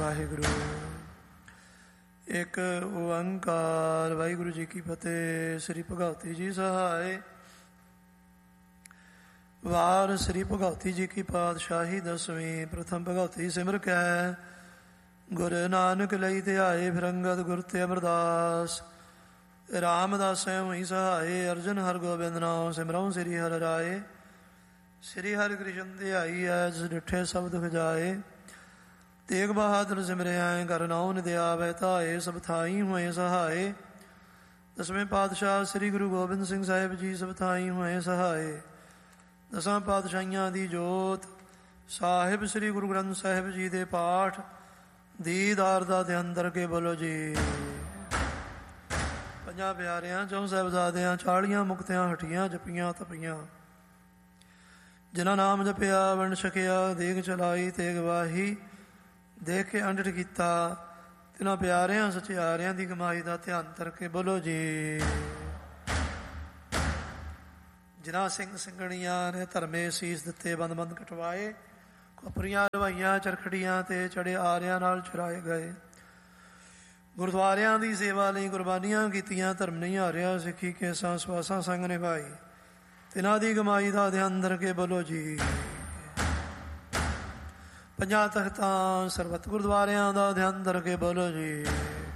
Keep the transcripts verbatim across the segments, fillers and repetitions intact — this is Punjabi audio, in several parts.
ਵਾਹਿਗੁਰੂ। ਇੱਕ ਓੰਕਾਰ। ਵਾਹਿਗੁਰੂ ਜੀ ਕੀ ਫਤਿਹ। ਸ੍ਰੀ ਭਗਵਤੀ ਜੀ ਸਹਾਇ। ਵਾਰ ਸ੍ਰੀ ਭਗਵਤੀ ਜੀ ਕੀ ਪਾਤਸ਼ਾਹੀ ਦਸਵੀਂ। ਪ੍ਰਥਮ ਭਗਵਤੀ ਸਿਮਰ ਕੈ ਗੁਰੂ ਨਾਨਕ ਲਈ ਧਿਆਏ। ਫਿਰ ਅੰਗਦ ਗੁਰ ਤੇ ਅਮਰਦਾਸ। ਰਾਮਦਾਸੈ ਹੋਈ ਸਹਾਏ। ਅਰਜਨ ਹਰ ਗੋਬਿੰਦ ਨਾਮ ਸਿਮਰਉ ਸ੍ਰੀ ਹਰਿ ਰਾਏ। ਸ੍ਰੀ ਹਰਿ ਕ੍ਰਿਸ਼ਨ ਧਿਆਈ ਐ ਜਿਸ ਡਿਠੇ ਸਭ ਦੁਖ ਜਾਏ। ਤੇਗ ਬਹਾਦਰ ਸਿਮਰਿਆ ਕਰ ਨਾਉ ਨਿਦਿਆਵੈ ਧਾਏ। ਸਭ ਥਾਈ ਹੋਏ ਸਹਾਏ। ਦਸਵੇਂ ਪਾਤਸ਼ਾਹ ਸ੍ਰੀ ਗੁਰੂ ਗੋਬਿੰਦ ਸਿੰਘ ਸਾਹਿਬ ਜੀ ਸਭ ਥਾਈ ਹੋਏ ਸਹਾਏ। ਦਸਾਂ ਪਾਤਸ਼ਾਹੀਆਂ ਦੀ ਜੋਤ ਸਾਹਿਬ ਸ੍ਰੀ ਗੁਰੂ ਗ੍ਰੰਥ ਸਾਹਿਬ ਜੀ ਦੇ ਪਾਠ ਦੀਦਾਰ ਦਾ ਧਿਆਨ ਕਰਕੇ ਬੋਲੋ ਜੀ। ਪੰਜਾਂ ਪਿਆਰਿਆਂ ਚੌਂ ਸਾਹਿਬਜ਼ਾਦਿਆਂ ਚਾਲੀਆਂ ਮੁਕਤਿਆਂ ਹਟੀਆਂ ਜਪੀਆਂ ਤਪੀਆਂ। ਜਿਨ੍ਹਾਂ ਨਾਮ ਜਪਿਆ ਵੰਡ ਛਕਿਆ ਦੇਗ ਚਲਾਈ ਤੇਗ ਵਾਹੀ। ਦੇਖ ਕੇ ਅੰਡਟ ਕੀਤਾ ਤਿਨਾਂ ਪਿਆਰਿਆਂ ਸਚਿਆਰਿਆਂ ਦੀ ਕਮਾਈ ਦਾ ਧਿਆਨ ਕਰਕੇ ਬੋਲੋ ਜੀ। ਜਿਨ੍ਹਾਂ ਸਿੰਘ ਸਿੰਘਣੀਆਂ ਨੇ ਧਰਮੇ ਸੀਸ ਦਿੱਤੇ ਬੰਦ ਬੰਦ ਕਟਵਾਏ। ਖੋਪਰੀਆਂ ਲਵਾਈਆਂ ਚਰਖੜੀਆਂ ਤੇ ਚੜੇ ਆਰਿਆਂ ਨਾਲ ਚੁਰਾਏ ਗਏ। ਗੁਰਦੁਆਰਿਆਂ ਦੀ ਸੇਵਾ ਲਈ ਕੁਰਬਾਨੀਆਂ ਕੀਤੀਆਂ। ਧਰਮ ਨਹੀਂ ਹਾਰਿਆ ਸਿੱਖੀ ਕੇਸਾਂ ਸਵਾਸਾਂ ਸੰਗ ਨਿਭਾਈ। ਤਿਨਾਂ ਦੀ ਕਮਾਈ ਦਾ ਧਿਆਨ ਕਰਕੇ ਬੋਲੋ ਜੀ। ਪੰਜਾਂ ਤਖਤਾਂ ਸਰਬੱਤ ਗੁਰਦੁਆਰਿਆਂ ਦਾ ਧਿਆਨ ਕਰਕੇ ਬੋਲੋ ਜੀ।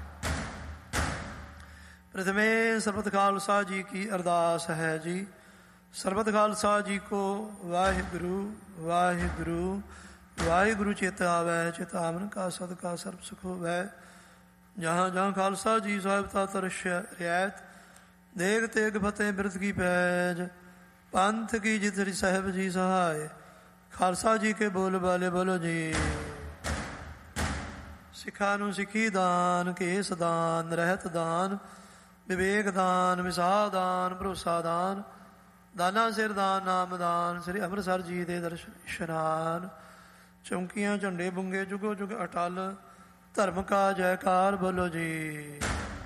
ਪ੍ਰਥਮੇ ਸਰਬੱਤ ਖਾਲਸਾ ਜੀ ਕੀ ਅਰਦਾਸ ਹੈ ਜੀ। ਸਰਬੱਤ ਖਾਲਸਾ ਜੀ ਕੋ ਵਾਹਿਗੁਰੂ ਵਾਹਿਗੁਰੂ ਵਾਹਿਗੁਰੂ ਚਿਤ ਆਵੈ। ਚਿਤ ਆਵਨ ਕਾ ਸਦਕਾ ਸਰਬ ਸੁਖ ਹੋਵੈ। ਜਹਾਂ ਜਹਾਂ ਖਾਲਸਾ ਜੀ ਸਾਹਿਬ ਤਾ ਤਰਸ਼ ਰਿਆਇਤ। ਦੇਗ ਤੇਗ ਫਤਿਹ ਬਿਰਧ ਕੀ ਪੈਜ। ਪੰਥ ਕੀ ਜਿਤਰੀ ਸਾਹਿਬ ਜੀ ਸਹਾਇ। ਖਾਲਸਾ ਜੀ ਕੇ ਬੋਲ ਬਾਲੇ ਬੋਲੋ ਜੀ। ਸਿੱਖਾਂ ਨੂੰ ਸਿੱਖੀ ਦਾਨ ਕੇਸ ਦਾਨ ਰਹਿਤ ਦਾਨ ਵਿਵੇਕ ਦਾਨ ਵਿਸਾਹ ਦਾਨ ਭਰੋਸਾ ਦਾਨ ਦਾਨਾ ਸਿਰ ਦਾਨ ਨਾਮ ਦਾਨ। ਸ੍ਰੀ ਅੰਮ੍ਰਿਤਸਰ ਜੀ ਦੇ ਦਰਸ਼ਨ ਇਸ਼ਨਾਨ। ਚੌਂਕੀਆਂ ਝੰਡੇ ਬੁੰਗੇ ਜੁਗੋ ਜੁਗ ਅਟਲ। ਧਰਮ ਕਾ ਜੈਕਾਰ ਬੋਲੋ ਜੀ।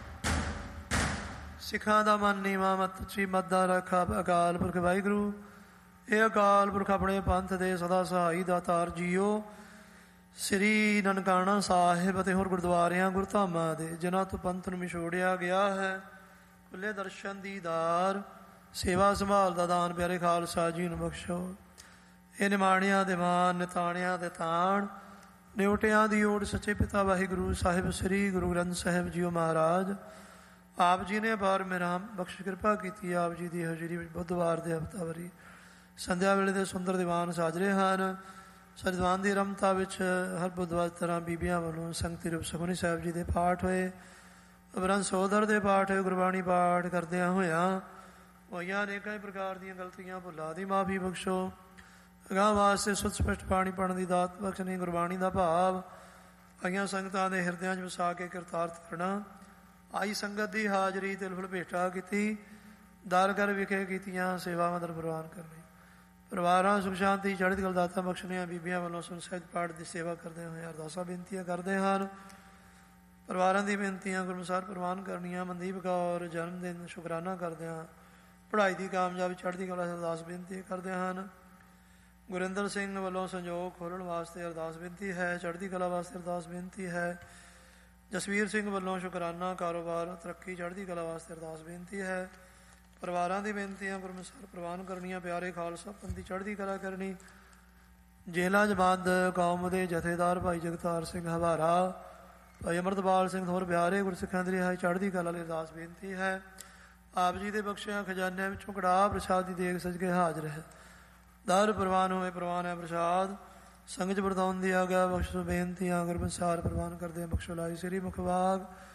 ਸਿੱਖਾਂ ਦਾ ਮਨ ਨੀਵਾਂ ਮਤ ਉੱਚੀ ਮਤ ਦਾ ਰੱਖਾ ਅਕਾਲ ਪੁਰਖ ਵਾਹਿਗੁਰੂ। ਇਹ ਅਕਾਲ ਪੁਰਖ ਆਪਣੇ ਪੰਥ ਦੇ ਸਦਾ ਸਹਾਈ ਦਾਤਾਰ ਜੀਓ। ਸ੍ਰੀ ਨਨਕਾਣਾ ਸਾਹਿਬ ਅਤੇ ਹੋਰ ਗੁਰਦੁਆਰਿਆਂ ਗੁਰਧਾਮਾਂ ਦੇ ਜਿਨ੍ਹਾਂ ਤੋਂ ਪੰਥ ਨੂੰ ਵਿਛੋੜਿਆ ਗਿਆ ਹੈ ਖੁੱਲੇ ਦਰਸ਼ਨ ਦੀਦਾਰ ਸੇਵਾ ਸੰਭਾਲ ਦਾ ਦਾਨ ਪਿਆਰੇ ਖਾਲਸਾ ਜੀ ਨੂੰ ਬਖਸ਼ੋ। ਇਹ ਨਿਮਾਣਿਆਂ ਦੇ ਮਾਣ ਨਿਤਾਣਿਆਂ ਦੇ ਤਾਣ ਨਿਉਟਿਆਂ ਦੀ ਓਟ ਸੱਚੇ ਪਿਤਾ ਵਾਹਿਗੁਰੂ ਸਾਹਿਬ ਸ੍ਰੀ ਗੁਰੂ ਗ੍ਰੰਥ ਸਾਹਿਬ ਜੀਓ ਮਹਾਰਾਜ ਆਪ ਜੀ ਨੇ ਅਪਾਰ ਮੇਰਾਮ ਬਖਸ਼ ਕਿਰਪਾ ਕੀਤੀ। ਆਪ ਜੀ ਦੀ ਹਾਜ਼ਰੀ ਵਿੱਚ ਬੁੱਧਵਾਰ ਦੇ ਹਫ਼ਤਾਵਾਰੀ ਸੰਧਿਆ ਵੇਲੇ ਦੇ ਸੁੰਦਰ ਦੀਵਾਨ ਸਾਜਰੇ ਹਨ। ਸਰਦੀਵਾਨ ਦੀ ਰਮਤਾ ਵਿੱਚ ਹਰ ਬੁੱਧਵਾਰ ਤਰ੍ਹਾਂ ਬੀਬੀਆਂ ਵੱਲੋਂ ਸੰਗਤੀ ਰੂਪ ਸੁਖਮਨੀ ਸਾਹਿਬ ਜੀ ਦੇ ਪਾਠ ਹੋਏ। ਉਪਰੰਤ ਸੋਦਰ ਦੇ ਪਾਠ ਹੋਏ। ਗੁਰਬਾਣੀ ਪਾਠ ਕਰਦਿਆਂ ਹੋਇਆਂ ਹੋਈਆਂ ਅਨੇਕਾਂ ਪ੍ਰਕਾਰ ਦੀਆਂ ਗਲਤੀਆਂ ਭੁੱਲਾਂ ਦੀ ਮਾਫੀ ਬਖਸ਼ੋ। ਅਗਾਂਹ ਵਾਸਤੇ ਸੁੱਤ ਸਪਸ਼ਟ ਬਾਣੀ ਪੜ੍ਹਨ ਦੀ ਦਾਤ ਬਖਸ਼ਣੀ। ਗੁਰਬਾਣੀ ਦਾ ਭਾਵ ਆਈਆਂ ਸੰਗਤਾਂ ਦੇ ਹਿਰਦਿਆਂ 'ਚ ਵਸਾ ਕੇ ਕਿਰਤਾਰਥ ਕਰਨਾ। ਆਈ ਸੰਗਤ ਦੀ ਹਾਜ਼ਰੀ ਤਿਲ ਫੁਲ ਭੇਟਾ ਕੀਤੀ। ਦਰ ਘਰ ਵਿਖੇ ਕੀਤੀਆਂ ਸੇਵਾਵਾਂ ਦਰ ਪ੍ਰਵਾਨ ਕਰਨੀ। ਪਰਿਵਾਰਾਂ ਸੁਖ ਸ਼ਾਂਤੀ ਚੜ੍ਹਦੀ ਕਲਾ ਦਾਤਾ ਬਖਸ਼ਣੀਆਂ। ਬੀਬੀਆਂ ਵੱਲੋਂ ਸੁਣ ਸਹਿਜ ਪਾਠ ਦੀ ਸੇਵਾ ਕਰਦੇ ਹੋਏ ਅਰਦਾਸਾਂ ਬੇਨਤੀਆਂ ਕਰਦੇ ਹਨ। ਪਰਿਵਾਰਾਂ ਦੀ ਬੇਨਤੀਆਂ ਗੁਰੂ ਅਨੁਸਾਰ ਪ੍ਰਵਾਨ ਕਰਨੀਆਂ। ਮਨਦੀਪ ਕੌਰ ਜਨਮ ਦਿਨ ਸ਼ੁਕਰਾਨਾ ਕਰਦਿਆਂ ਪੜ੍ਹਾਈ ਦੀ ਕਾਮਯਾਬੀ ਚੜ੍ਹਦੀ ਕਲਾ ਅਰਦਾਸ ਬੇਨਤੀ ਕਰਦੇ ਹਨ। ਗੁਰਿੰਦਰ ਸਿੰਘ ਵੱਲੋਂ ਸੰਯੋਗ ਖੋਲ੍ਹਣ ਵਾਸਤੇ ਅਰਦਾਸ ਬੇਨਤੀ ਹੈ। ਚੜ੍ਹਦੀ ਕਲਾ ਵਾਸਤੇ ਅਰਦਾਸ ਬੇਨਤੀ ਹੈ। ਜਸਵੀਰ ਸਿੰਘ ਵੱਲੋਂ ਸ਼ੁਕਰਾਨਾ ਕਾਰੋਬਾਰ ਤਰੱਕੀ ਚੜ੍ਹਦੀ ਕਲਾ ਵਾਸਤੇ ਅਰਦਾਸ ਬੇਨਤੀ ਹੈ। ਪਰਿਵਾਰਾਂ ਦੀ ਬੇਨਤੀਆਂ ਗੁਰੂ ਅਨੁਸਾਰ ਪ੍ਰਵਾਨ ਕਰਨੀਆਂ। ਪਿਆਰੇ ਖਾਲਸਾ ਪੰਥ ਦੀ ਚੜ੍ਹਦੀ ਕਲਾ ਕਰਨੀ। ਜੇਲ੍ਹਾਂ 'ਚ ਬੰਦ ਕੌਮ ਦੇ ਜਥੇਦਾਰ ਭਾਈ ਜਗਤਾਰ ਸਿੰਘ ਹਵਾਰਾ ਭਾਈ ਅੰਮ੍ਰਿਤਪਾਲ ਸਿੰਘ ਹੋਰ ਪਿਆਰੇ ਗੁਰਸਿੱਖਾਂ ਦੀ ਰਿਹਾਈ ਚੜ੍ਹਦੀ ਕਲਾ ਲਈ ਅਰਦਾਸ ਬੇਨਤੀ ਹੈ। ਆਪ ਜੀ ਦੇ ਬਖਸ਼ਿਆਂ ਖਜ਼ਾਨਿਆਂ ਵਿੱਚੋਂ ਕੜਾਹ ਪ੍ਰਸ਼ਾਦ ਦੀ ਦੇਗ ਸਜ ਕੇ ਹਾਜ਼ਰ ਹੈ। ਦਰ ਪ੍ਰਵਾਨ ਹੋਏ ਪ੍ਰਵਾਨ ਹੈ ਪ੍ਰਸ਼ਾਦ। ਸੰਗਤ ਵਰਤਾਉਣ ਦੀ ਆਗਿਆ ਬਖਸ਼ੋ। ਬੇਨਤੀਆਂ ਗੁਰੂ ਅਨੁਸਾਰ ਪ੍ਰਵਾਨ ਕਰਦੇ ਬਖਸ਼ੋ ਲਾਈ। ਸ੍ਰੀ ਮੁਖਵਾਗ